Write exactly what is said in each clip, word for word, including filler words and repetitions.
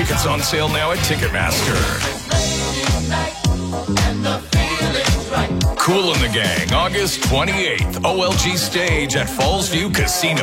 Tickets on sale now at Ticketmaster. Kool and the Gang, August twenty-eighth, O L G stage at Falls View Casino.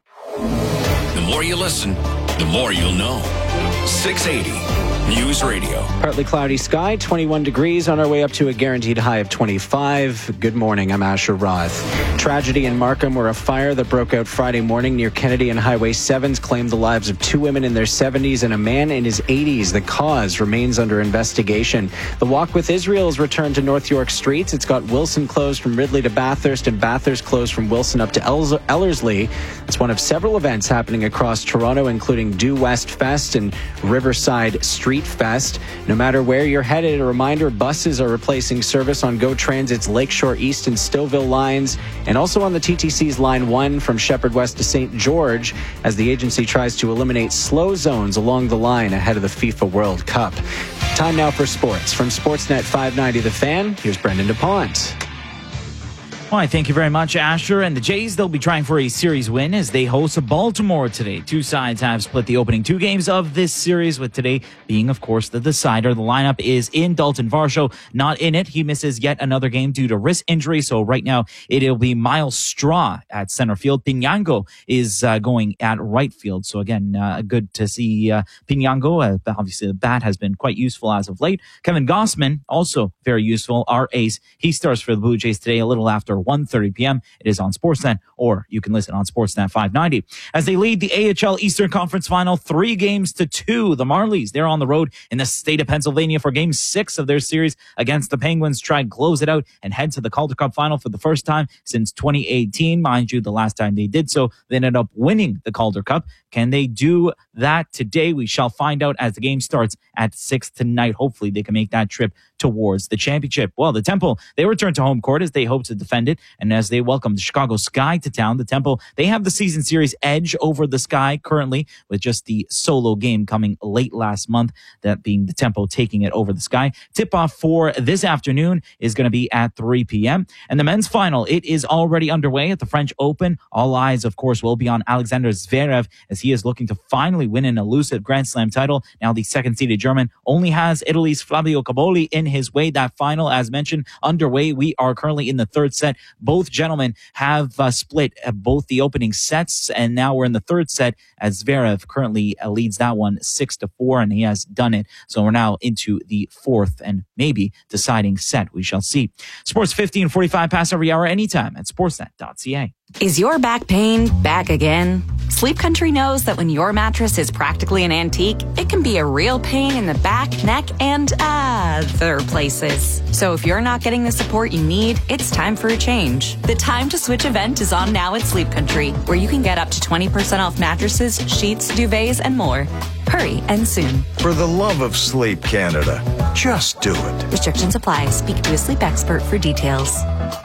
The more you listen, the more you'll know. six eighty News Radio. Partly cloudy sky, twenty-one degrees, on our way up to a guaranteed high of twenty-five. Good morning, I'm Asher Roth. Tragedy in Markham, where a fire that broke out Friday morning near Kennedy and Highway sevens claimed the lives of two women in their seventies and a man in his eighties. The cause remains under investigation. The Walk with Israel has returned to North York streets. It's got Wilson closed from Ridley to Bathurst and Bathurst closed from Wilson up to Els- Ellerslie. It's one of several events happening across Toronto, including Due West Fest and Riverside Street Fest. No matter where you're headed, a reminder, buses are replacing service on GO Transit's Lakeshore East and Stouffville lines, and also on the T T C's Line one from Shepherd West to Saint George, as the agency tries to eliminate slow zones along the line ahead of the FIFA World Cup. Time now for sports. From Sportsnet five ninety The Fan, here's Brendan DuPont. Why, thank you very much, Asher. And the Jays, they'll be trying for a series win as they host Baltimore today. Two sides have split the opening two games of this series, with today being, of course, the decider. The lineup is in. Dalton Varsho not in it. He misses yet another game due to wrist injury. So right now it'll be Miles Straw at center field. Pinango is uh, going at right field. So again, uh, good to see uh, Pinango. Uh, obviously, the bat has been quite useful as of late. Kevin Gossman, also very useful. Our ace. He starts for the Blue Jays today a little after one thirty p.m. It is on Sportsnet, or you can listen on Sportsnet five ninety. As they lead the A H L Eastern Conference Final three games to two, the Marlies, they're on the road in the state of Pennsylvania for game six of their series against the Penguins. Try and close it out and head to the Calder Cup Final for the first time since twenty eighteen. Mind you, the last time they did so, they ended up winning the Calder Cup. Can they do that today? We shall find out as the game starts at six tonight. Hopefully they can make that trip towards the championship. Well, the Temple, they return to home court as they hope to defend it. And as they welcome the Chicago Sky to town, the Temple, they have the season series edge over the Sky currently, with just the solo game coming late last month, that being the Temple taking it over the Sky. Tip-off for this afternoon is going to be at three p.m. And the men's final, it is already underway at the French Open. All eyes, of course, will be on Alexander Zverev as he is looking to finally win an elusive Grand Slam title. Now the second-seeded German only has Italy's Flavio Caboli in his way. That final, as mentioned, underway. We are currently in the third set. Both gentlemen have uh, split uh, both the opening sets, and now we're in the third set as Zverev currently uh, leads that one six to four, and he has done it. So we're now into the fourth and maybe deciding set. We shall see. Sports fifteen forty-five past every hour, anytime at sportsnet dot c a. Is your back pain back again? Sleep Country knows that when your mattress is practically an antique, it can be a real pain in the back, neck, and other places. So if you're not getting the support you need, it's time for a change. The Time to Switch event is on now at Sleep Country, where you can get up to twenty percent off mattresses, sheets, duvets, and more. Hurry and soon. For the love of Sleep Canada, just do it. Restrictions apply. Speak to a sleep expert for details.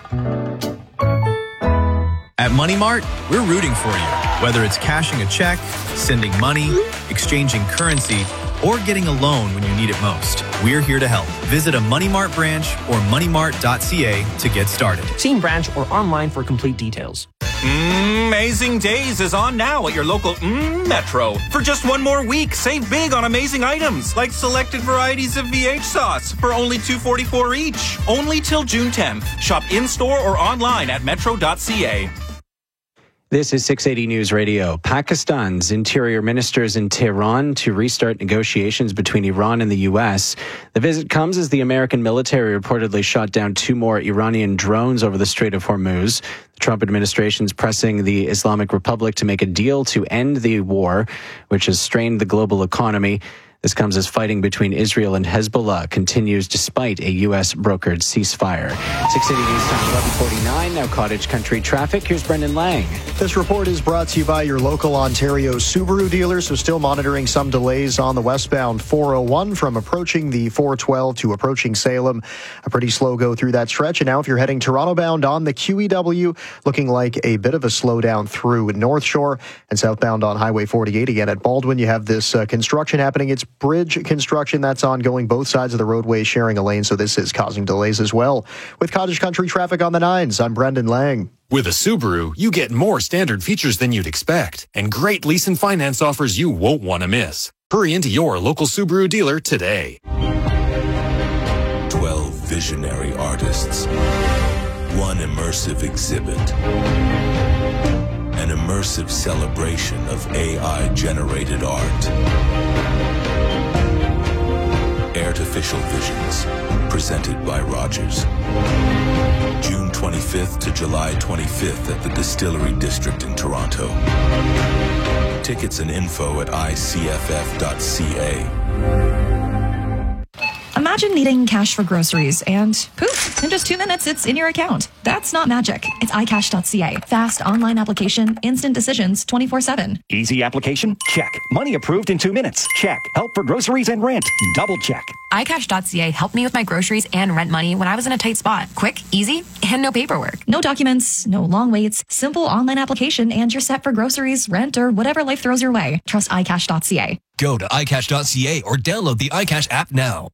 At Money Mart, we're rooting for you. Whether it's cashing a check, sending money, exchanging currency, or getting a loan when you need it most, we're here to help. Visit a Money Mart branch or money mart dot c a to get started. See in branch or online for complete details. Amazing Days is on now at your local mm, Metro. For just one more week, save big on amazing items like selected varieties of V H sauce for only two dollars and forty-four cents each. Only till June tenth. Shop in-store or online at metro dot c a. This is six eighty News Radio. Pakistan's interior ministers in Tehran to restart negotiations between Iran and the U S. The visit comes as the American military reportedly shot down two more Iranian drones over the Strait of Hormuz. The Trump administration is pressing the Islamic Republic to make a deal to end the war, which has strained the global economy. This comes as fighting between Israel and Hezbollah continues despite a U S brokered ceasefire. six eighty News Time, eleven forty-nine. Now Cottage Country traffic. Here's Brendan Lang. This report is brought to you by your local Ontario Subaru dealer. So still monitoring some delays on the westbound four oh one from approaching the four twelve to approaching Salem. A pretty slow go through that stretch. And now if you're heading Toronto bound on the Q E W, looking like a bit of a slowdown through North Shore, and southbound on Highway forty-eight again at Baldwin. You have this uh, construction happening. It's bridge construction that's ongoing. Both sides of the roadway sharing a lane, so this is causing delays as well. With Cottage Country traffic on the nines, I'm Brendan Lang. With a Subaru, you get more standard features than you'd expect, and great lease and finance offers you won't want to miss. Hurry into your local Subaru dealer today. twelve visionary artists. One immersive exhibit. An immersive celebration of A I-generated art. Artificial Visions, presented by Rogers. June twenty-fifth to July twenty-fifth at the Distillery District in Toronto. Tickets and info at I C F F dot C A. Imagine needing cash for groceries and poof, in just two minutes, it's in your account. That's not magic. It's i cash dot c a. Fast online application, instant decisions, twenty-four seven. Easy application? Check. Money approved in two minutes? Check. Help for groceries and rent? Double check. i cash dot c a helped me with my groceries and rent money when I was in a tight spot. Quick, easy, and no paperwork. No documents, no long waits, simple online application, and you're set for groceries, rent, or whatever life throws your way. Trust i cash dot c a. Go to i cash dot c a or download the iCash app now.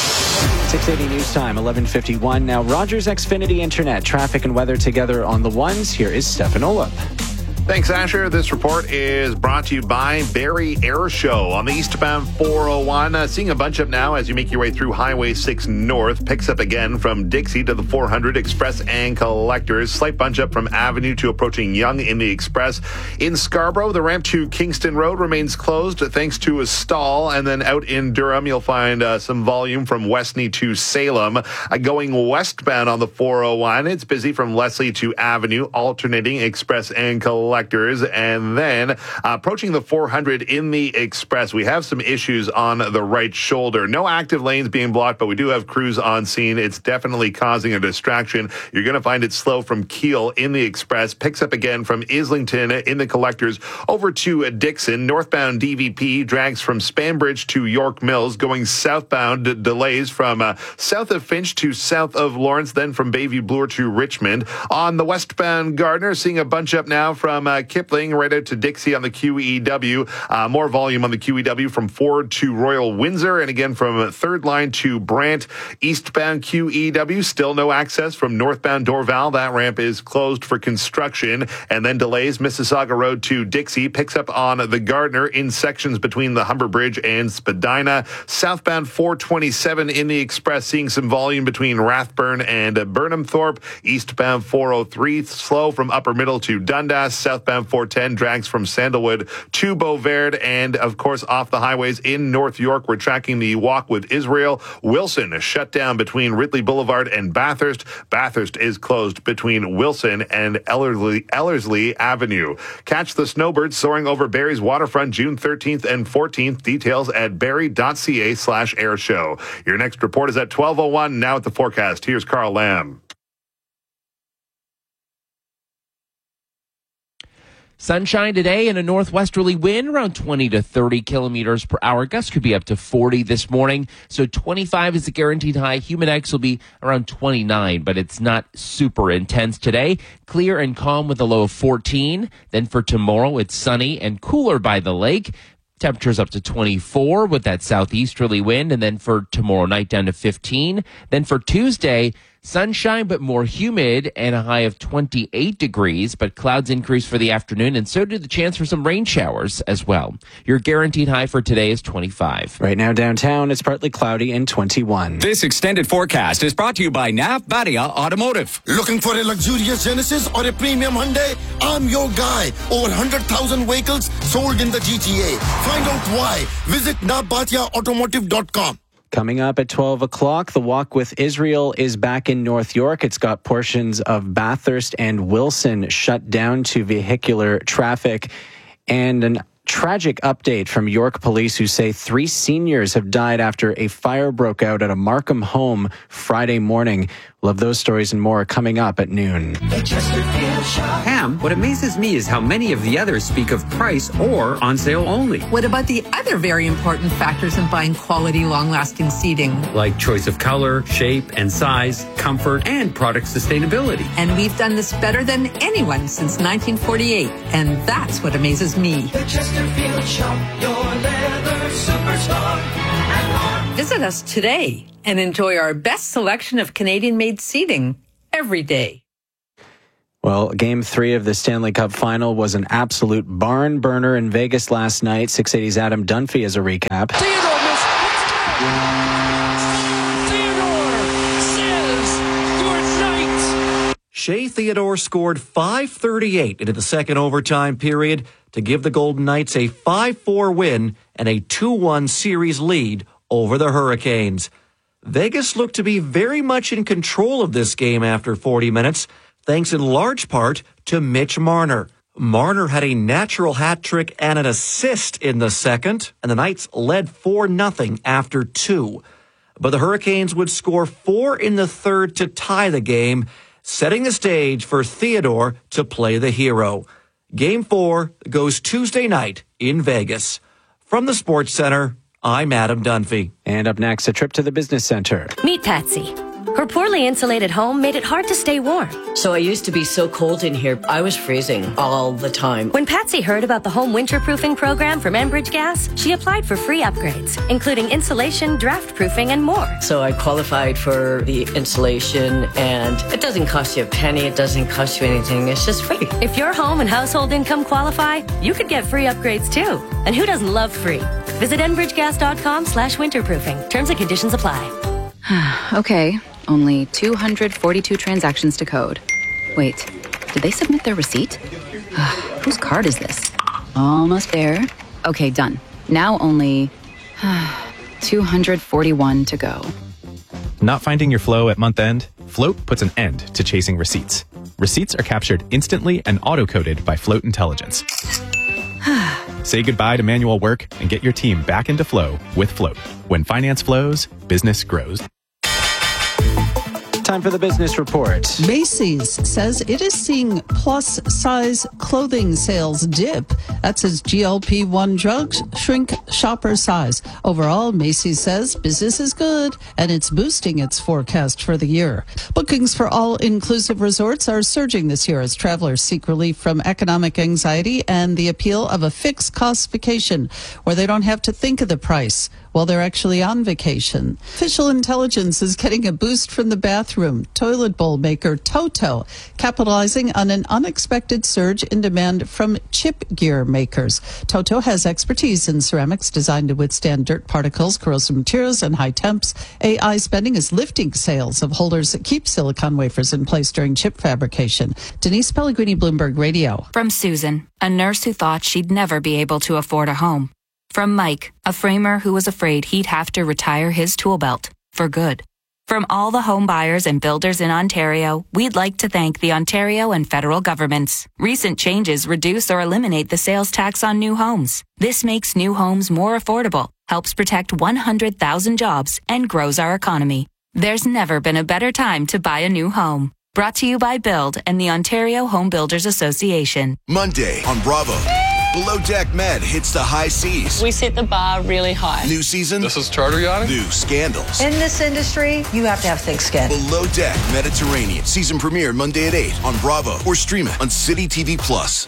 six eighty News Time, eleven fifty-one. Now, Rogers Xfinity Internet, traffic and weather together on the ones. Here is Stefan Olip. Thanks, Asher. This report is brought to you by Barrie Air Show on the eastbound four oh one. Uh, seeing a bunch up now as you make your way through Highway six North. Picks up again from Dixie to the four hundred Express and Collectors. Slight bunch up from Avenue to approaching Yonge in the Express. In Scarborough, the ramp to Kingston Road remains closed thanks to a stall. And then out in Durham, you'll find uh, some volume from Westney to Salem. Uh, going westbound on the four oh one, it's busy from Leslie to Avenue, alternating Express and Collectors. And then uh, approaching the four hundred in the Express, we have some issues on the right shoulder. No active lanes being blocked, but we do have crews on scene. It's definitely causing a distraction. You're going to find it slow from Keele in the Express. Picks up again from Islington in the Collectors over to uh, Dixon. Northbound D V P drags from Spanbridge to York Mills. Going southbound, d- delays from uh, south of Finch to south of Lawrence, then from Bayview Bloor to Richmond. On the westbound Gardner, seeing a bunch up now from uh, Kipling right out to Dixie on the Q E W. Uh, more volume on the Q E W from Ford to Royal Windsor, and again from third line to Brant. Eastbound Q E W, still no access from northbound Dorval. That ramp is closed for construction. And then delays Mississauga Road to Dixie. Picks up on the Gardner in sections between the Humber Bridge and Spadina. Southbound four twenty-seven in the Express, seeing some volume between Rathburn and Burnhamthorpe. Eastbound four oh three, slow from Upper Middle to Dundas. Southbound four ten drags from Sandalwood to Beauverde. And of course, off the highways in North York, we're tracking the walk with Israel. Wilson is shut down between Ridley Boulevard and Bathurst. Bathurst is closed between Wilson and Ellerslie, Ellerslie Avenue. Catch the snowbirds soaring over Barrie's waterfront June thirteenth and fourteenth. Details at barrie dot c a slash air show. Your next report is at twelve oh one. Now at the forecast, here's Carl Lamb. Sunshine today and a northwesterly wind around twenty to thirty kilometers per hour. Gusts could be up to forty this morning. So twenty-five is the guaranteed high. Humid X will be around twenty-nine, but it's not super intense today. Clear and calm with a low of fourteen. Then for tomorrow, it's sunny and cooler by the lake. Temperatures up to twenty-four with that southeasterly wind. And then for tomorrow night down to fifteen. Then for Tuesday, sunshine, but more humid and a high of twenty-eight degrees, but clouds increase for the afternoon, and so do the chance for some rain showers as well. Your guaranteed high for today is twenty-five. Right now downtown, it's partly cloudy and twenty-one. This extended forecast is brought to you by Nav Badia Automotive. Looking for a luxurious Genesis or a premium Hyundai? I'm your guy. Over one hundred thousand vehicles sold in the G T A. Find out why. Visit nav badia automotive dot com. Coming up at twelve o'clock, the walk with Israel is back in North York. It's got portions of Bathurst and Wilson shut down to vehicular traffic. And an tragic update from York police who say three seniors have died after a fire broke out at a Markham home Friday morning. We'll have those stories and more coming up at noon. Pam, what amazes me is how many of the others speak of price or on sale only. What about the other very important factors in buying quality, long-lasting seating? Like choice of color, shape, and size, comfort, and product sustainability. And we've done this better than anyone since nineteen forty-eight. And that's what amazes me. The Chesterfield Shop, your leather superstar. Visit us today and enjoy our best selection of Canadian-made seating every day. Well, game three of the Stanley Cup final was an absolute barn burner in Vegas last night. six eighty's Adam Dunphy as a recap. Theodore missed. Theodore says good night. Shea Theodore scored five thirty-eight into the second overtime period to give the Golden Knights a five four win and a two one series lead over the Hurricanes. Vegas looked to be very much in control of this game after forty minutes, thanks in large part to Mitch Marner. Marner had a natural hat trick and an assist in the second, and the Knights led four nothing after two. But the Hurricanes would score four in the third to tie the game, setting the stage for Theodore to play the hero. Game four goes Tuesday night in Vegas. From the Sports Center, I'm Adam Dunphy. And up next, a trip to the Business Center. Meet Patsy. Her poorly insulated home made it hard to stay warm. So I used to be so cold in here, I was freezing all the time. When Patsy heard about the home winterproofing program from Enbridge Gas, she applied for free upgrades, including insulation, draft proofing, and more. So I qualified for the insulation, and it doesn't cost you a penny, it doesn't cost you anything, it's just free. If your home and household income qualify, you could get free upgrades too. And who doesn't love free? Visit enbridgegas.com slash winterproofing. Terms and conditions apply. Okay, only two hundred forty-two transactions to code. Wait, did they submit their receipt? Whose card is this? Almost there. Okay, done. Now only two hundred forty-one to go. Not finding your flow at month end? Float puts an end to chasing receipts. Receipts are captured instantly and auto-coded by Float Intelligence. Say goodbye to manual work and get your team back into flow with Float. When finance flows, business grows. Time for the business report. Macy's says it is seeing plus-size clothing sales dip. That's as G L P one drugs shrink shopper size. Overall, Macy's says business is good, and it's boosting its forecast for the year. Bookings for all-inclusive resorts are surging this year as travelers seek relief from economic anxiety and the appeal of a fixed-cost vacation where they don't have to think of the price while they're actually on vacation. Official intelligence is getting a boost from the bathroom toilet bowl maker Toto, capitalizing on an unexpected surge in demand from chip gear makers. Toto has expertise in ceramics designed to withstand dirt particles, corrosive materials, and high temps. A I spending is lifting sales of holders that keep silicon wafers in place during chip fabrication. Denise Pellegrini, Bloomberg Radio. From Susan, a nurse who thought she'd never be able to afford a home. From Mike, a framer who was afraid he'd have to retire his tool belt for good. From all the home buyers and builders in Ontario, we'd like to thank the Ontario and federal governments. Recent changes reduce or eliminate the sales tax on new homes. This makes new homes more affordable, helps protect one hundred thousand jobs, and grows our economy. There's never been a better time to buy a new home. Brought to you by Build and the Ontario Home Builders Association. Monday on Bravo. Below Deck Med hits the high seas. We set the bar really high. New season. This is charter yachting. New scandals. In this industry, you have to have thick skin. Below Deck Mediterranean. Season premiere Monday at eight on Bravo or stream it on City T V Plus.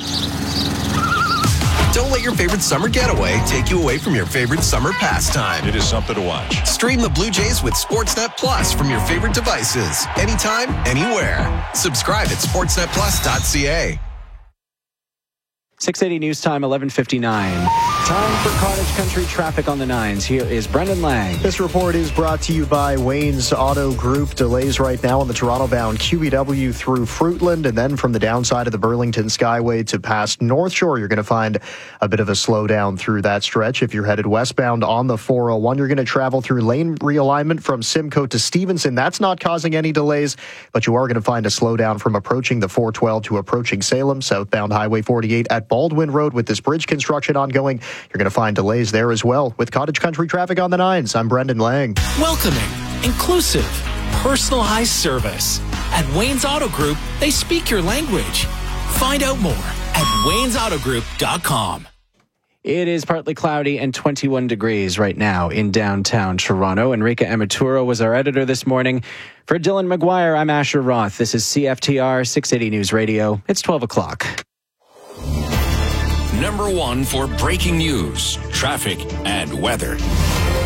Don't let your favorite summer getaway take you away from your favorite summer pastime. It is something to watch. Stream the Blue Jays with Sportsnet Plus from your favorite devices. Anytime, anywhere. Subscribe at sportsnet plus dot c a. six eighty News Time, eleven fifty-nine. Time for Cottage Country traffic on the nines. Here is Brendan Lang. This report is brought to you by Wayne's Auto Group. Delays right now on the Toronto-bound Q E W through Fruitland, and then from the downside of the Burlington Skyway to past North Shore, you're going to find a bit of a slowdown through that stretch. If you're headed westbound on the four oh one, you're going to travel through lane realignment from Simcoe to Stevenson. That's not causing any delays, but you are going to find a slowdown from approaching the four twelve to approaching Salem. Southbound Highway forty-eight at Baldwin Road with this bridge construction ongoing. You're going to find delays there as well. With Cottage Country traffic on the nines, I'm Brendan Lang. Welcoming, inclusive, personalized service. At Wayne's Auto Group, they speak your language. Find out more at waynes auto group dot com. It is partly cloudy and twenty-one degrees right now in downtown Toronto. Enrica Amaturo was our editor this morning. For Dylan McGuire, I'm Asher Roth. This is C F T R six eighty News Radio. It's twelve o'clock. Number one for breaking news, traffic, and weather.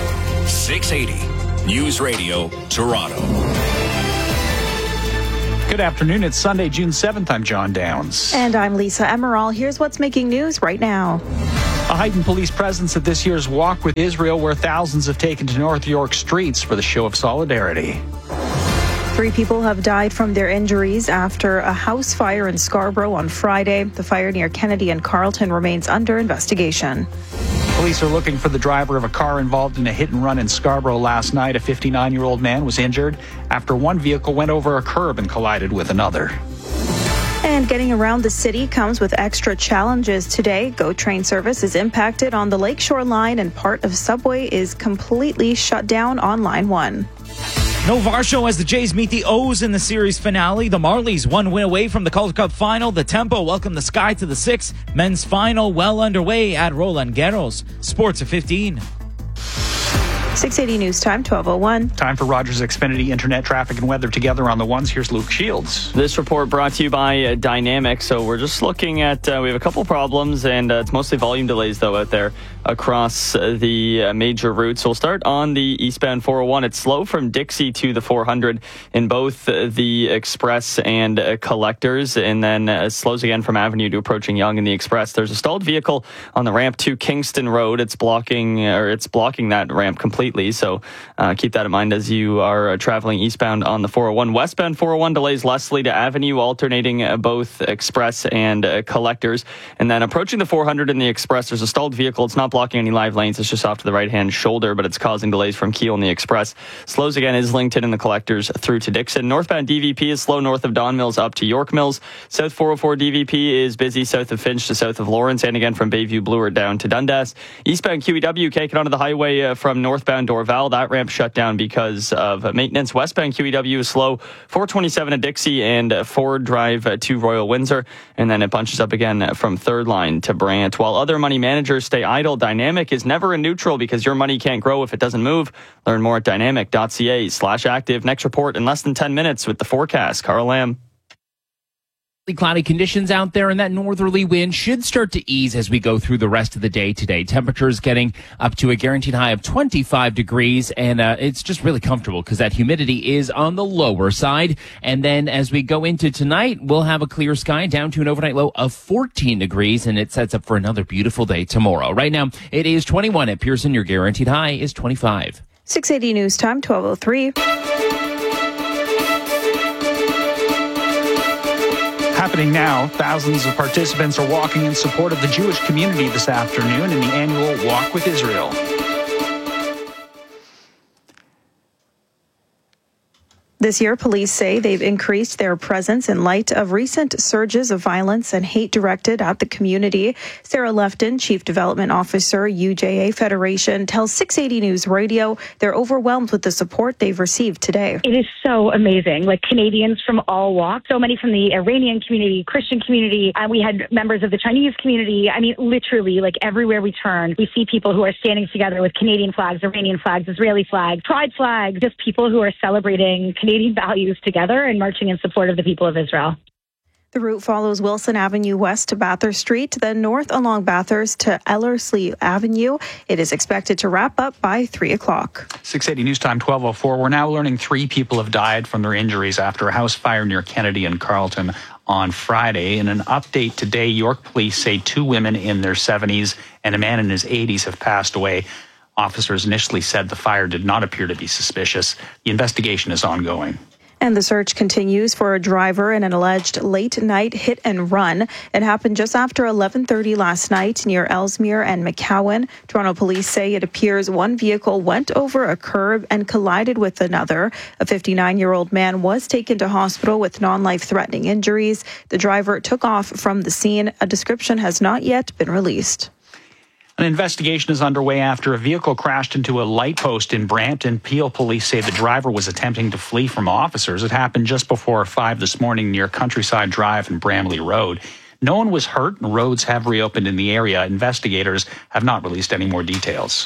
six eighty News Radio, Toronto. Good afternoon. It's Sunday, June seventh. I'm John Downs. And I'm Lisa Emerald. Here's what's making news right now. A heightened police presence at this year's Walk with Israel, where thousands have taken to North York streets for the show of solidarity. Three people have died from their injuries after a house fire in Scarborough on Friday. The fire near Kennedy and Carlton remains under investigation. Police are looking for the driver of a car involved in a hit and run in Scarborough last night. A fifty-nine-year-old man was injured after one vehicle went over a curb and collided with another. And getting around the city comes with extra challenges today. GO train service is impacted on the Lakeshore line, and part of Subway is completely shut down on Line one. No Varsho as the Jays meet the O's in the series finale. The Marlies one win away from the Calder Cup final. The Tempo welcome the Sky to the six. Men's final well underway at Roland Garros. Sports at fifteen. six eighty News Time, twelve oh one. Time for Rogers Xfinity Internet traffic and weather together on the ones. Here's Luke Shields. This report brought to you by uh, Dynamic. So we're just looking at, uh, we have a couple problems, and uh, it's mostly volume delays, though, out there across uh, the uh, major routes. So we'll start on the eastbound four oh one. It's slow from Dixie to the four hundred in both uh, the Express and uh, Collectors, and then uh, slows again from Avenue to approaching Yonge in the Express. There's a stalled vehicle on the ramp to Kingston Road. It's blocking, or it's blocking that ramp completely. So uh, keep that in mind as you are uh, traveling eastbound on the four oh one. Westbound four oh one delays Leslie to Avenue, alternating uh, both Express and uh, Collectors. And then approaching the four hundred in the Express, there's a stalled vehicle. It's not blocking any live lanes. It's just off to the right-hand shoulder, but it's causing delays from Keele in the Express. Slows again Islington and the Collectors through to Dixon. Northbound D V P is slow north of Don Mills up to York Mills. South four oh four D V P is busy south of Finch to south of Lawrence, and again from Bayview Bloor down to Dundas. Eastbound Q E W taking onto the highway uh, from northbound Dorval. That ramp shut down because of uh, maintenance. Westbound Q E W is slow. four twenty-seven to Dixie and uh, Ford Drive uh, to Royal Windsor, and then it bunches up again from Third Line to Brant. While other money managers stay idle, Dynamic is never in neutral because your money can't grow if it doesn't move. Learn more at dynamic.ca slash active. Next report in less than ten minutes with the forecast. Carl Lamb. Cloudy conditions out there, and that northerly wind should start to ease as we go through the rest of the day today. Temperatures getting up to a guaranteed high of twenty-five degrees, and uh, it's just really comfortable because that humidity is on the lower side. And then as we go into tonight, we'll have a clear sky down to an overnight low of fourteen degrees, and it sets up for another beautiful day tomorrow. Right now, it is twenty-one at Pearson. Your guaranteed high is twenty-five. six eighty News Time, twelve oh three. Happening now, thousands of participants are walking in support of the Jewish community this afternoon in the annual Walk with Israel. This year, police say they've increased their presence in light of recent surges of violence and hate directed at the community. Sarah Lefton, Chief Development Officer, U J A Federation, tells six eighty News Radio they're overwhelmed with the support they've received today. It is so amazing. Like Canadians from all walks, so many from the Iranian community, Christian community, and we had members of the Chinese community. I mean, literally, like everywhere we turn, we see people who are standing together with Canadian flags, Iranian flags, Israeli flags, pride flags, just people who are celebrating Canadian values together and marching in support of the people of Israel. The route follows Wilson Avenue west to Bathurst Street, then north along Bathurst to Ellerslie Avenue. It is expected to wrap up by three o'clock. six eighty News Time, twelve oh four. We're now learning three people have died from their injuries after a house fire near Kennedy and Carlton on Friday. In an update today, York police say two women in their seventies and a man in his eighties have passed away. Officers initially said the fire did not appear to be suspicious. The investigation is ongoing. And the search continues for a driver in an alleged late-night hit and run. It happened just after eleven thirty last night near Ellesmere and McCowan. Toronto police say it appears one vehicle went over a curb and collided with another. A fifty-nine-year-old man was taken to hospital with non-life-threatening injuries. The driver took off from the scene. A description has not yet been released. An investigation is underway after a vehicle crashed into a light post in Brampton. Peel police say the driver was attempting to flee from officers. It happened just before five this morning near Countryside Drive and Bramley Road. No one was hurt, and roads have reopened in the area. Investigators have not released any more details.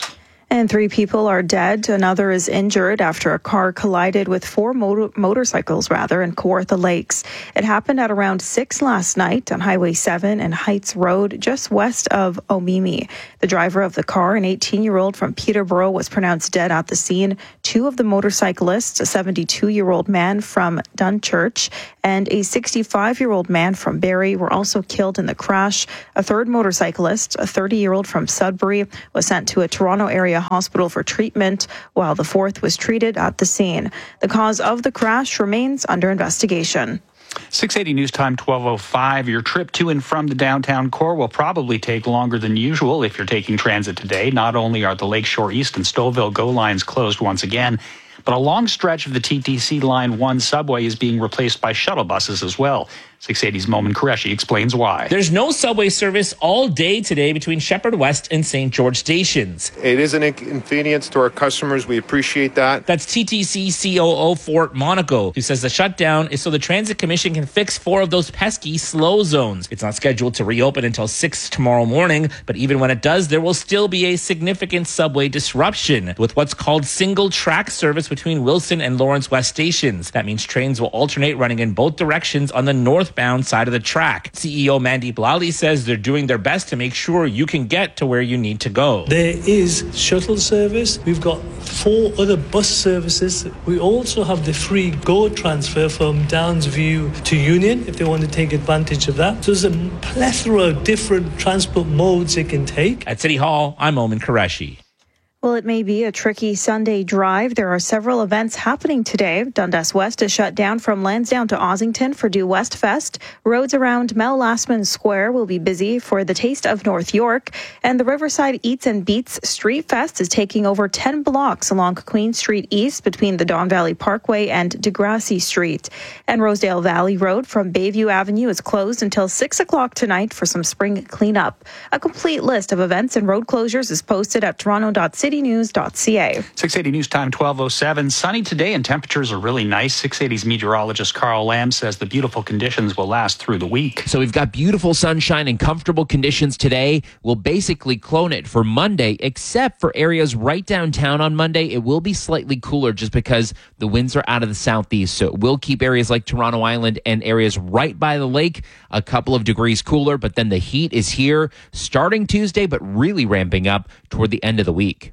And three people are dead. Another is injured after a car collided with four motor- motorcycles rather in Kawartha Lakes. It happened at around six last night on Highway seven and Heights Road, just west of Omimi. The driver of the car, an eighteen-year-old from Peterborough, was pronounced dead at the scene. Two of the motorcyclists, a seventy-two-year-old man from Dunchurch and a sixty-five-year-old man from Barrie, were also killed in the crash. A third motorcyclist, a thirty-year-old from Sudbury, was sent to a Toronto area hospital for treatment, while the fourth was treated at the scene. The cause of the crash remains under investigation. six eighty News Time, twelve oh five. Your trip to and from the downtown core will probably take longer than usual if you're taking transit today. Not only are the Lakeshore East and Stouffville GO lines closed once again, but a long stretch of the T T C Line one subway is being replaced by shuttle buses as well. six eighty's Momin Qureshi explains why. There's no subway service all day today between Shepherd West and Saint George stations. It is an inconvenience to our customers. We appreciate that. That's T T C C O O Fort Monaco, who says the shutdown is so the Transit Commission can fix four of those pesky slow zones. It's not scheduled to reopen until six tomorrow morning, but even when it does, there will still be a significant subway disruption with what's called single track service between Wilson and Lawrence West stations. That means trains will alternate running in both directions on the northbound side of the track. C E O Mandeep Lally says they're doing their best to make sure you can get to where you need to go. There is shuttle service. We've got four other bus services. We also have the free GO transfer from Downsview to Union if they want to take advantage of that. So there's a plethora of different transport modes they can take. At City Hall, I'm Momin Qureshi. Well, it may be a tricky Sunday drive. There are several events happening today. Dundas West is shut down from Lansdowne to Ossington for Due West Fest. Roads around Mel Lastman Square will be busy for the Taste of North York. And the Riverside Eats and Beats Street Fest is taking over ten blocks along Queen Street East between the Don Valley Parkway and Degrassi Street. And Rosedale Valley Road from Bayview Avenue is closed until six o'clock tonight for some spring cleanup. A complete list of events and road closures is posted at toronto dot city news dot c a. six eighty News Time, twelve oh seven. Sunny today and temperatures are really nice. six eighty's meteorologist Carl Lamb says the beautiful conditions will last through the week. So we've got beautiful sunshine and comfortable conditions today. We'll basically clone it for Monday, except for areas right downtown on Monday. It will be slightly cooler just because the winds are out of the southeast. So it will keep areas like Toronto Island and areas right by the lake a couple of degrees cooler. But then the heat is here starting Tuesday, but really ramping up toward the end of the week.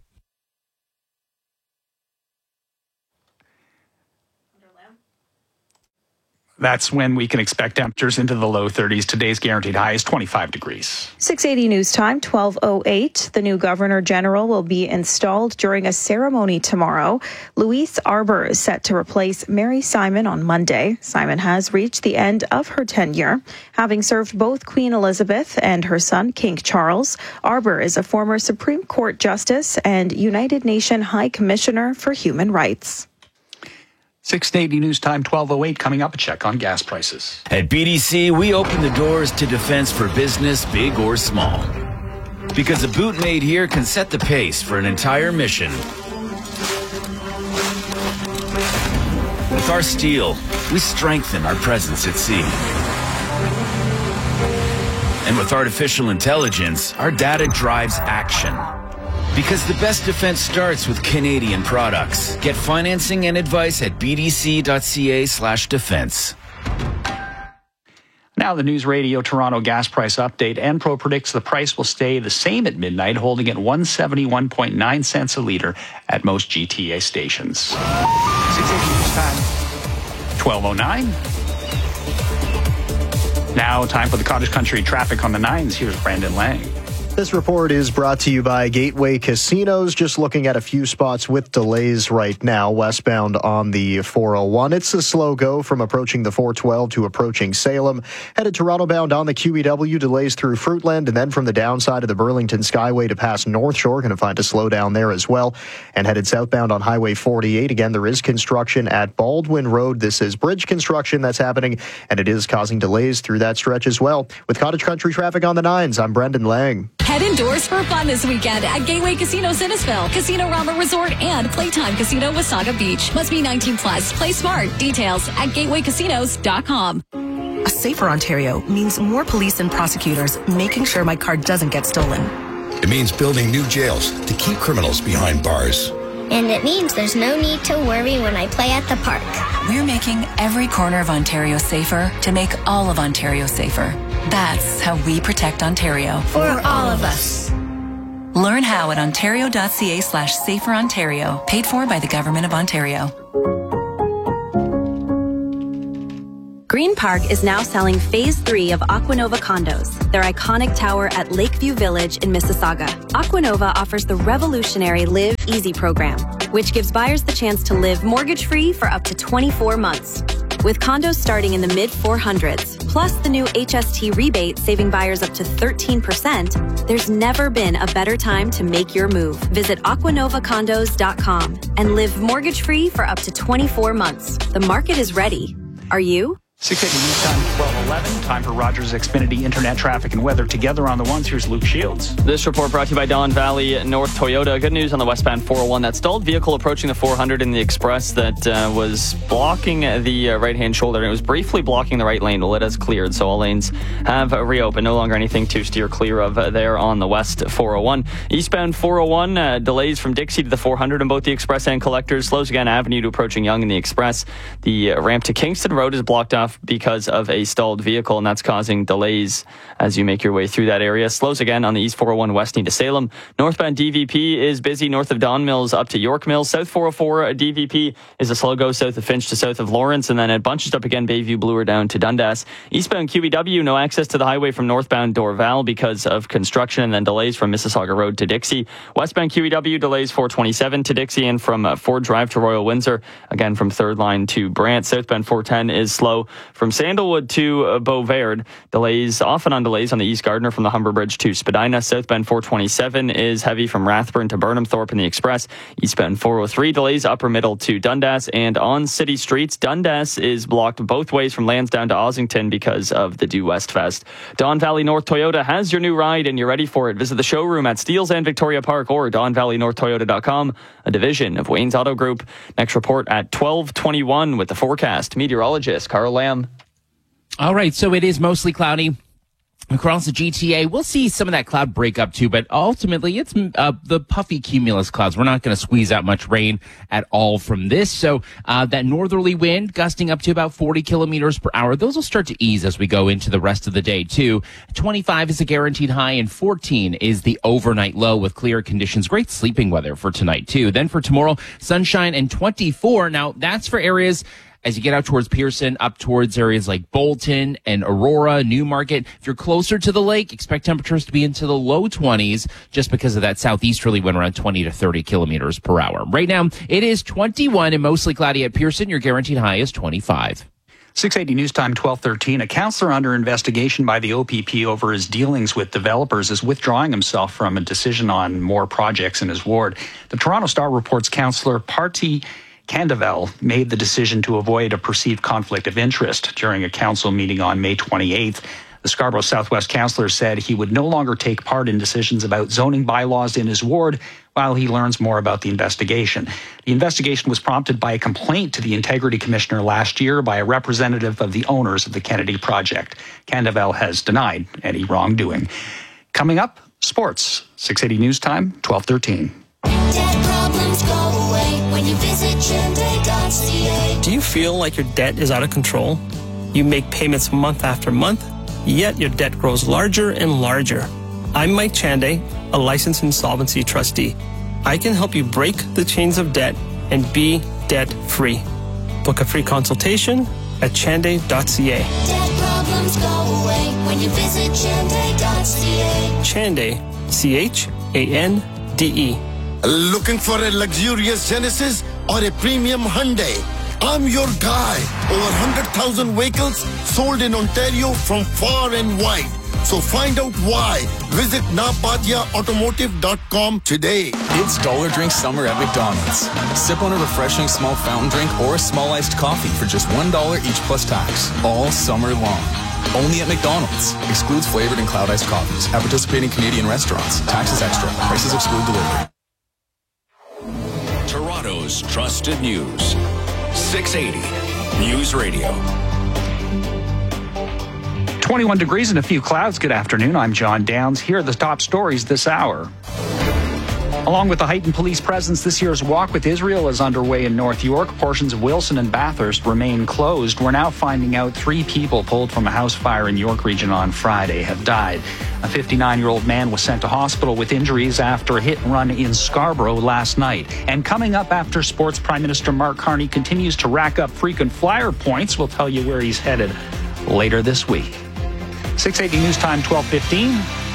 That's when we can expect temperatures into the low thirties. Today's guaranteed high is twenty-five degrees. six eighty News Time, twelve oh eight. The new Governor General will be installed during a ceremony tomorrow. Louise Arbour is set to replace Mary Simon on Monday. Simon has reached the end of her tenure, having served both Queen Elizabeth and her son, King Charles. Arbour is a former Supreme Court Justice and United Nations High Commissioner for Human Rights. six eighty News Time, twelve oh eight. Coming up, a check on gas prices. At B D C, we open the doors to defense for business, big or small. Because a boot made here can set the pace for an entire mission. With our steel, we strengthen our presence at sea. And with artificial intelligence, our data drives action. Because the best defense starts with Canadian products. Get financing and advice at b d c dot c a slash defense. Now the News Radio Toronto gas price update. Enpro predicts the price will stay the same at midnight, holding at one seventy-one point nine cents a litre at most G T A stations. six eighty News Time, twelve oh nine. Now time for the Cottage Country traffic on the nines. Here's Brandon Lang. This report is brought to you by Gateway Casinos. Just looking at a few spots with delays right now. Westbound on the four oh one. It's a slow go from approaching the four twelve to approaching Salem. Headed Toronto bound on the Q E W. Delays through Fruitland. And then from the downside of the Burlington Skyway to past North Shore. Going to find a slowdown there as well. And headed southbound on Highway forty-eight. Again, there is construction at Baldwin Road. This is bridge construction that's happening. And it is causing delays through that stretch as well. With Cottage Country traffic on the nines, I'm Brendan Lang. Head indoors for fun this weekend at Gateway Casino Sinnesville, Casino Rama Resort, and Playtime Casino Wasaga Beach. Must be nineteen plus. Play smart. Details at gateway casinos dot com. A safer Ontario means more police and prosecutors making sure my car doesn't get stolen. It means building new jails to keep criminals behind bars. And it means there's no need to worry when I play at the park. We're making every corner of Ontario safer to make all of Ontario safer. That's how we protect Ontario. For all of us. Learn how at ontario.ca slash safer Ontario. Paid for by the Government of Ontario. Green Park is now selling Phase three of Aquanova condos, their iconic tower at Lakeview Village in Mississauga. Aquanova offers the revolutionary Live Easy program, which gives buyers the chance to live mortgage-free for up to twenty-four months. With condos starting in the mid four hundreds, plus the new H S T rebate saving buyers up to thirteen percent, there's never been a better time to make your move. Visit aquanova condos dot com and live mortgage-free for up to twenty-four months. The market is ready. Are you? six eighty News Time, twelve eleven. Time for Rogers Xfinity Internet Traffic and Weather. Together on the ones, here's Luke Shields. This report brought to you by Don Valley North Toyota. Good news on the westbound four oh one. That stalled vehicle approaching the four hundred in the express that uh, was blocking the uh, right-hand shoulder. And it was briefly blocking the right lane. Well, it has cleared, so all lanes have uh, reopened. No longer anything to steer clear of uh, there on the west four oh one. Eastbound four oh one, uh, delays from Dixie to the four hundred on both the express and collectors. Slows again Avenue to approaching Yonge in the express. The uh, ramp to Kingston Road is blocked off because of a stalled vehicle, and that's causing delays as you make your way through that area. Slows again on the East four oh one west into Salem. Northbound D V P is busy north of Don Mills up to York Mills. South four oh four D V P is a slow go south of Finch to south of Lawrence, and then it bunches up again Bayview Bloor down to Dundas. Eastbound Q E W, no access to the highway from northbound Dorval because of construction, and then delays from Mississauga Road to Dixie. Westbound Q E W delays four twenty-seven to Dixie, and from uh, Ford Drive to Royal Windsor, again from third line to Brant. Southbound four ten is slow from Sandalwood to uh, Beauvard. Delays, often on delays on the East Gardiner from the Humber Bridge to Spadina. Southbound four twenty-seven is heavy from Rathburn to Burnham Thorpe in the Express. Eastbound four oh three delays upper middle to Dundas, and on city streets, Dundas is blocked both ways from Lansdowne to Ossington because of the Due West Fest. Don Valley North Toyota has your new ride and you're ready for it. Visit the showroom at Steeles and Victoria Park or don valley north toyota dot com, a division of Wayne's Auto Group. Next report at twelve twenty-one with the forecast. Meteorologist Carl Lamb. All right, so it is mostly cloudy across the G T A. We'll see some of that cloud break up too, but ultimately it's uh, the puffy cumulus clouds. We're not going to squeeze out much rain at all from this. So uh, that northerly wind gusting up to about forty kilometers per hour, those will start to ease as we go into the rest of the day too. twenty-five is a guaranteed high and fourteen is the overnight low with clear conditions. Great sleeping weather for tonight too. Then for tomorrow, sunshine and twenty-four. Now that's for areas as you get out towards Pearson, up towards areas like Bolton and Aurora, Newmarket. If you're closer to the lake, expect temperatures to be into the low twenties just because of that southeasterly wind around twenty to thirty kilometers per hour. Right now, it is twenty-one and mostly cloudy at Pearson. Your guaranteed high is twenty-five. six eighty News Time, twelve thirteen. A counselor under investigation by the O P P over his dealings with developers is withdrawing himself from a decision on more projects in his ward. The Toronto Star reports counselor Parti Candavel made the decision to avoid a perceived conflict of interest during a council meeting on May twenty-eighth. The Scarborough Southwest councillor said he would no longer take part in decisions about zoning bylaws in his ward while he learns more about the investigation. The investigation was prompted by a complaint to the Integrity Commissioner last year by a representative of the owners of the Kennedy project. Candavel has denied any wrongdoing. Coming up, sports. six eighty News Time, twelve thirteen. Debt problems go away when you visit chende dot c a. Do you feel like your debt is out of control? You make payments month after month, yet your debt grows larger and larger. I'm Mike Chande, a licensed insolvency trustee. I can help you break the chains of debt and be debt-free. Book a free consultation at chande dot c a. Debt problems go away when you visit chende dot c a. Chande, C H A N D E. Looking for a luxurious Genesis or a premium Hyundai? I'm your guy. Over one hundred thousand vehicles sold in Ontario from far and wide. So find out why. Visit napadia automotive dot com today. It's Dollar Drink Summer at McDonald's. Sip on a refreshing small fountain drink or a small iced coffee for just one dollar each plus tax. All summer long. Only at McDonald's. Excludes flavored and cloud iced coffees. At participating Canadian restaurants. Taxes extra. Prices exclude delivery. Toronto's trusted news. six eighty News Radio. twenty-one degrees and a few clouds. Good afternoon. I'm John Downs. Here are the top stories this hour. Along with the heightened police presence, this year's Walk with Israel is underway in North York. Portions of Wilson and Bathurst remain closed. We're now finding out three people pulled from a house fire in York Region on Friday have died. A fifty-nine-year-old man was sent to hospital with injuries after a hit and run in Scarborough last night. And coming up after sports, Prime Minister Mark Carney continues to rack up frequent flyer points. We'll tell you where he's headed later this week. six eighty News Time, twelve fifteen.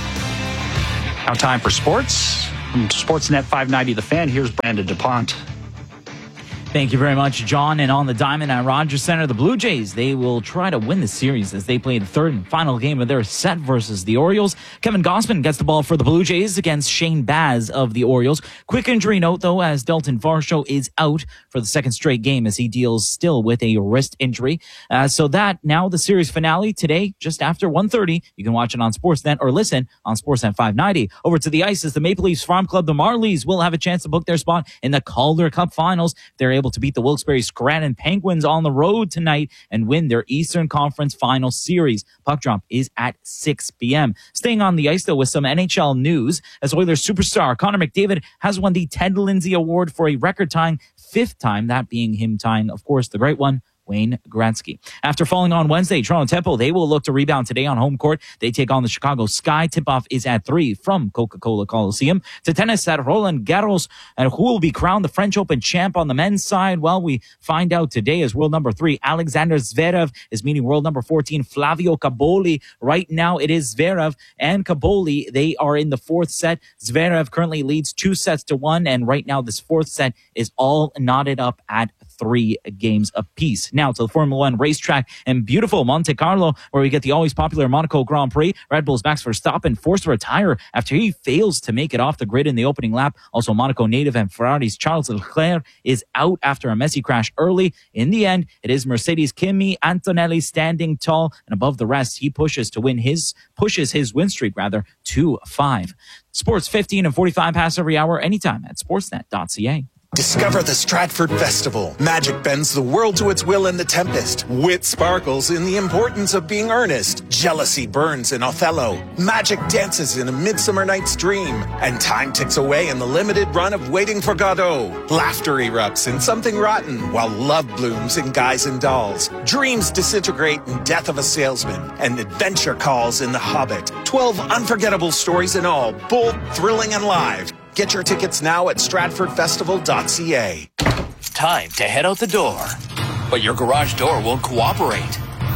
Now time for sports. From Sportsnet five ninety The Fan, here's Brandon DuPont. Thank you very much, John. And on the diamond at Rogers Center, the Blue Jays, they will try to win the series as they play the third and final game of their set versus the Orioles. Kevin Gausman gets the ball for the Blue Jays against Shane Baz of the Orioles. Quick injury note, though, as Dalton Varsho is out for the second straight game as he deals still with a wrist injury. Uh, so that now the series finale today, just after one thirty. You can watch it on Sportsnet or listen on Sportsnet five ninety. Over to the ice as the Maple Leafs Farm Club, the Marlies, will have a chance to book their spot in the Calder Cup Finals. They're able to beat the Wilkes-Barre Scranton Penguins on the road tonight and win their Eastern Conference Final Series. Puck drop is at six p.m. Staying on the ice, though, with some N H L news, as Oilers superstar Connor McDavid has won the Ted Lindsay Award for a record-tying fifth time, that being him tying, of course, the great one, Wayne Gretzky. After falling on Wednesday, Toronto Temple, they will look to rebound today on home court. They take on the Chicago Sky. Tip-off is at three from Coca-Cola Coliseum. To tennis at Roland Garros, and who will be crowned the French Open champ on the men's side? Well, we find out today as world number three, Alexander Zverev is meeting world number fourteen, Flavio Caboli. Right now, it is Zverev and Caboli. They are in the fourth set. Zverev currently leads two sets to one, and right now this fourth set is all knotted up at three games apiece. Now to the Formula One racetrack and beautiful Monte Carlo, where we get the always popular Monaco Grand Prix. Red Bull's Max Verstappen forced to retire after he fails to make it off the grid in the opening lap. Also, Monaco native and Ferrari's Charles Leclerc is out after a messy crash early. In the end, it is Mercedes' Kimi Antonelli standing tall, and above the rest, he pushes to win his pushes his win streak rather to five. Sports fifteen and forty-five pass every hour, anytime at sportsnet dot c a. Discover the Stratford Festival. Magic bends the world to its will in The Tempest. Wit sparkles in the importance of being earnest. Jealousy burns in Othello. Magic dances in A Midsummer Night's Dream. And time ticks away in the limited run of Waiting for Godot. Laughter erupts in Something Rotten, while love blooms in Guys and Dolls. Dreams disintegrate in Death of a Salesman. And adventure calls in The Hobbit. Twelve unforgettable stories in all, bold, thrilling, and live. Get your tickets now at stratford festival dot c a. Time to head out the door, but your garage door won't cooperate.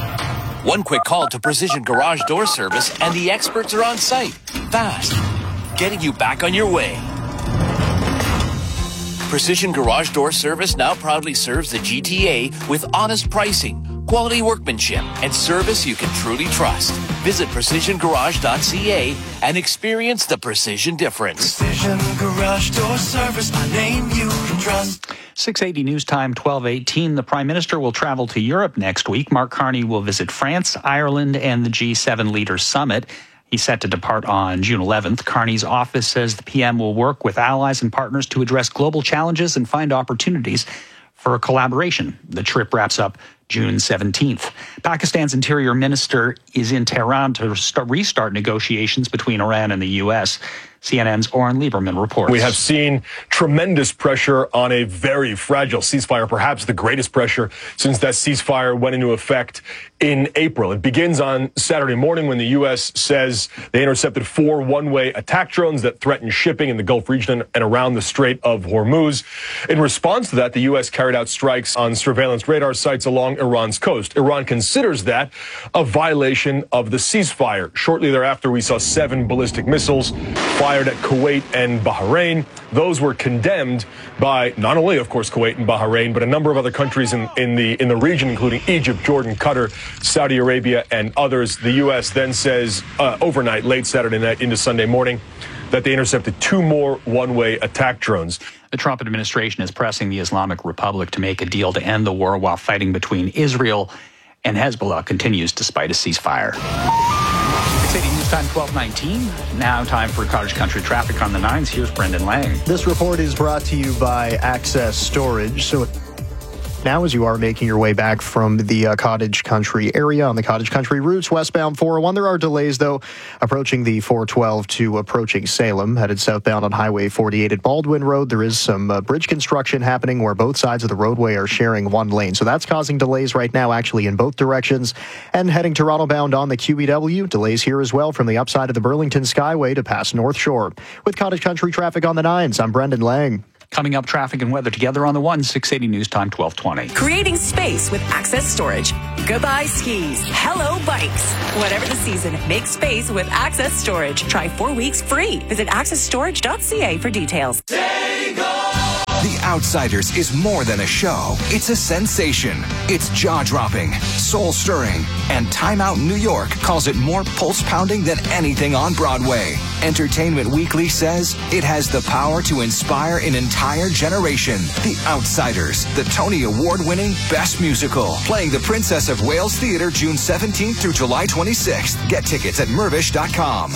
One quick call to Precision Garage Door Service and the experts are on site, fast, getting you back on your way. Precision Garage Door Service now proudly serves the G T A with honest pricing, quality workmanship, and service you can truly trust. Visit precision garage dot c a and experience the precision difference. Precision Garage Door Service, a name you can trust. six eighty News Time, twelve eighteen. The Prime Minister will travel to Europe next week. Mark Carney will visit France, Ireland, and the G seven Leaders Summit. He's set to depart on June eleventh. Carney's office says the P M will work with allies and partners to address global challenges and find opportunities for collaboration. The trip wraps up June seventeenth. Pakistan's interior minister is in Tehran to start, restart negotiations between Iran and the U S. C N N's Oren Lieberman reports. We have seen tremendous pressure on a very fragile ceasefire, perhaps the greatest pressure since that ceasefire went into effect in April. It begins on Saturday morning when the U S says they intercepted four one-way attack drones that threatened shipping in the Gulf region and around the Strait of Hormuz. In response to that, the U S carried out strikes on surveillance radar sites along Iran's coast. Iran considers that a violation of the ceasefire. Shortly thereafter, we saw seven ballistic missiles fired at Kuwait and Bahrain. Those were condemned by not only, of course, Kuwait and Bahrain, but a number of other countries in, in the in the region, including Egypt, Jordan, Qatar, Saudi Arabia, and others. The U S then says uh, overnight, late Saturday night into Sunday morning, that they intercepted two more one-way attack drones. The Trump administration is pressing the Islamic Republic to make a deal to end the war while fighting between Israel and Hezbollah continues despite a ceasefire. six eighty News Time, twelve nineteen. Now time for Cottage Country traffic on the nines. Here's Brendan Lang. This report is brought to you by Access Storage. So now as you are making your way back from the uh, Cottage Country area on the Cottage Country routes westbound four oh one. There are delays, though, approaching the four twelve to approaching Salem. Headed southbound on Highway forty-eight at Baldwin Road, there is some uh, bridge construction happening where both sides of the roadway are sharing one lane. So that's causing delays right now, actually, in both directions. And heading Toronto bound on the Q E W, delays here as well from the upside of the Burlington Skyway to past North Shore. With Cottage Country traffic on the nines, I'm Brendan Lang. Coming up, traffic and weather together on the one, six eighty News Time, twelve twenty. Creating space with Access Storage. Goodbye skis. Hello bikes. Whatever the season, make space with Access Storage. Try four weeks free. Visit access storage dot c a for details. The Outsiders is more than a show. It's a sensation. It's jaw-dropping, soul-stirring, and Time Out New York calls it more pulse-pounding than anything on Broadway. Entertainment Weekly says it has the power to inspire an entire generation. The Outsiders, the Tony Award-winning Best Musical, playing the Princess of Wales Theatre June seventeenth through July twenty-sixth. Get tickets at mervish dot com.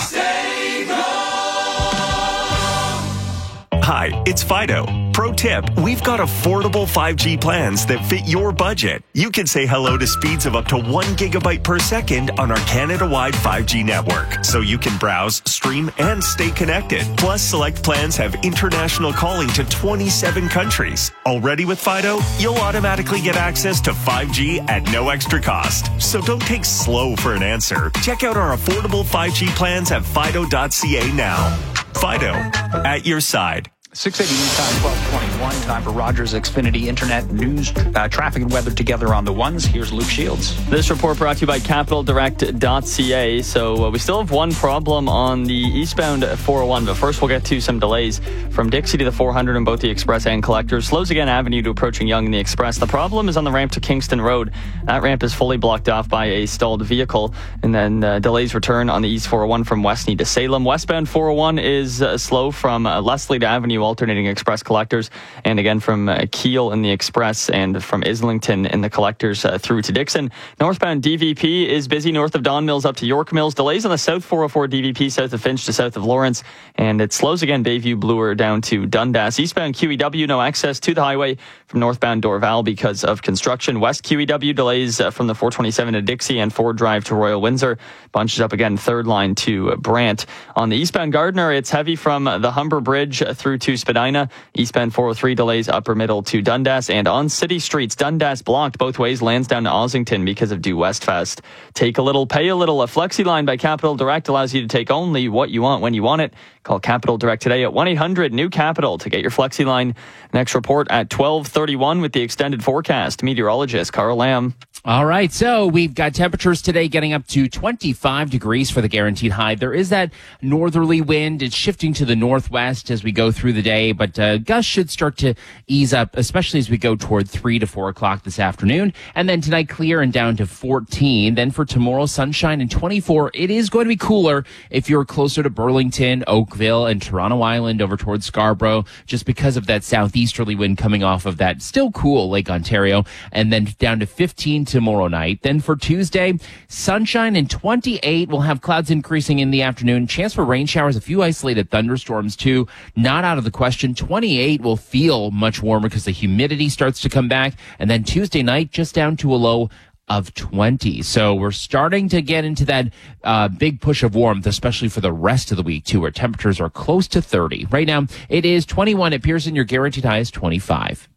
Hi, it's Fido. Pro tip, we've got affordable five G plans that fit your budget. You can say hello to speeds of up to one gigabyte per second on our Canada-wide five G network, so you can browse, stream, and stay connected. Plus, select plans have international calling to twenty-seven countries. Already with Fido, you'll automatically get access to five G at no extra cost. So don't take slow for an answer. Check out our affordable five G plans at fido dot c a now. Fido, at your side. six eighty News Time, twelve twenty-one. Time for Rogers Xfinity Internet News, uh, traffic and weather together on the ones. Here's Luke Shields. This report brought to you by capital direct dot c a. So uh, we still have one problem on the eastbound four oh one, but first we'll get to some delays from Dixie to the four hundred on both the Express and Collectors. Slows again Avenue to approaching Yonge and the Express. The problem is on the ramp to Kingston Road. That ramp is fully blocked off by a stalled vehicle, and then uh, delays return on the East four oh one from Westney to Salem. Westbound four oh one is uh, slow from uh, Leslie to Avenue, alternating Express Collectors, and again from uh, Keele in the Express and from Islington in the Collectors uh, through to Dixon. Northbound D V P is busy north of Don Mills up to York Mills. Delays on the South four oh four D V P south of Finch to south of Lawrence, and it slows again Bayview Bloor down to Dundas. Eastbound Q E W, no access to the highway from northbound Dorval because of construction. West Q E W delays uh, from the four twenty-seven to Dixie and Ford Drive to Royal Windsor. Bunches up again third line to uh, Brant. On the eastbound Gardner, it's heavy from uh, the Humber Bridge uh, through to Spadina. Eastbound four oh three delays upper middle to Dundas, and on city streets, Dundas blocked both ways, Lansdowne to Ossington because of Due West Fest. Take a little, pay a little. A flexi line by Capital Direct allows you to take only what you want when you want it. Call Capital Direct today at one eight hundred new capital to get your flexi line. Next report at twelve thirty-one with the extended forecast. Meteorologist Carl Lamb. All right, so we've got temperatures today getting up to twenty-five degrees for the guaranteed high. There is that northerly wind. It's shifting to the northwest as we go through the day, but uh, gusts should start to ease up, especially as we go toward three to four o'clock this afternoon. And then tonight, clear and down to fourteen. Then for tomorrow, sunshine and twenty-four. It is going to be cooler if you're closer to Burlington, Oakville, and Toronto Island over towards Scarborough, just because of that southeasterly wind coming off of that still cool Lake Ontario. And then down to fifteen tomorrow night. Then for Tuesday, sunshine and twenty-eight. We'll have clouds increasing in the afternoon. Chance for rain showers, a few isolated thunderstorms too. Not out of the question. twenty-eight will feel much warmer because the humidity starts to come back. And then Tuesday night, just down to a low of twenty. So we're starting to get into that uh, big push of warmth, especially for the rest of the week too, where temperatures are close to thirty. Right now, it is twenty-one at Pearson. Your guaranteed high is twenty-five.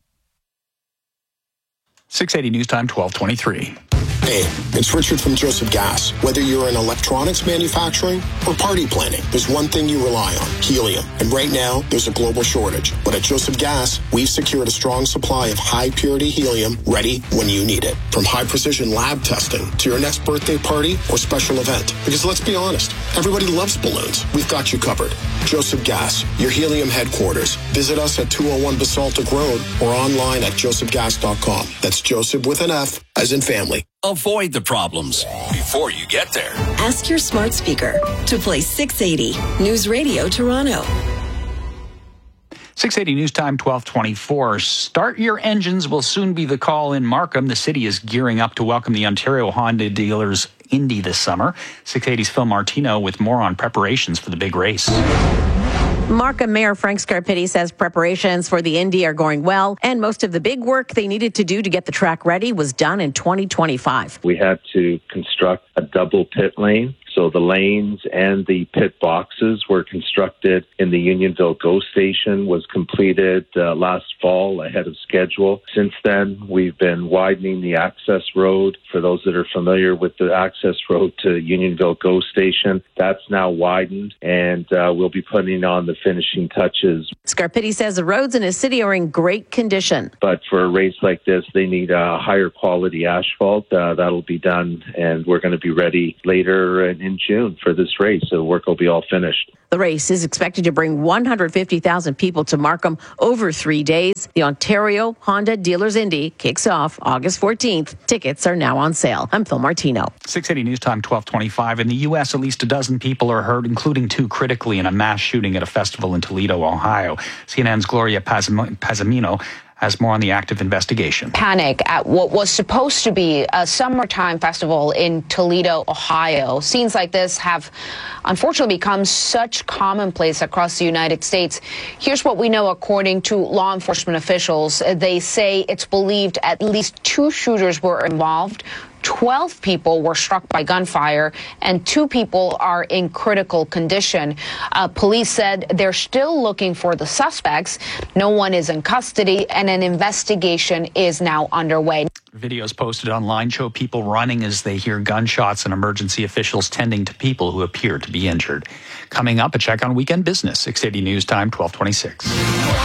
six eighty News Time, twelve twenty-three. Hey, it's Richard from Joseph Gas. Whether you're in electronics manufacturing or party planning, there's one thing you rely on, helium. And right now, there's a global shortage. But at Joseph Gas, we've secured a strong supply of high-purity helium ready when you need it. From high-precision lab testing to your next birthday party or special event. Because let's be honest, everybody loves balloons. We've got you covered. Joseph Gas, your helium headquarters. Visit us at two oh one Basaltic Road or online at joseph gas dot com. That's Joseph with an F, as in family. Avoid the problems before you get there. Ask your smart speaker to play six eighty News Radio Toronto. six eighty News Time, twelve twenty-four. Start your engines will soon be the call in Markham. The city is gearing up to welcome the Ontario Honda dealers Indy this summer. six eighty's Phil Martino with more on preparations for the big race. Markham Mayor Frank Scarpitti says preparations for the Indy are going well, and most of the big work they needed to do to get the track ready was done in twenty twenty-five. We had to construct a double pit lane. So the lanes and the pit boxes were constructed in the Unionville GO station, was completed uh, last fall ahead of schedule. Since then, we've been widening the access road. For those that are familiar with the access road to Unionville GO station, that's now widened, and uh, we'll be putting on the finishing touches. Scarpitti says the roads in his city are in great condition. But for a race like this, they need a higher quality asphalt. Uh, that'll be done, and we're going to be ready later in in June for this race, so the work will be all finished. The race is expected to bring one hundred fifty thousand people to Markham over three days. The Ontario Honda Dealers Indy kicks off August fourteenth. Tickets are now on sale. I'm Phil Martino. six eighty News Time, twelve twenty-five. In the U S, at least a dozen people are hurt, including two critically, in a mass shooting at a festival in Toledo, Ohio. C N N's Gloria Pazim- Pazimino has more on the active investigation. Panic at what was supposed to be a summertime festival in Toledo, Ohio. Scenes like this have unfortunately become such commonplace across the United States. Here's what we know according to law enforcement officials. They say it's believed at least two shooters were involved. twelve people were struck by gunfire, and two people are in critical condition. Uh, police said they're still looking for the suspects. No one is in custody, and an investigation is now underway. Videos posted online show people running as they hear gunshots and emergency officials tending to people who appear to be injured. Coming up, a check on weekend business. six eighty News Time, twelve twenty-six.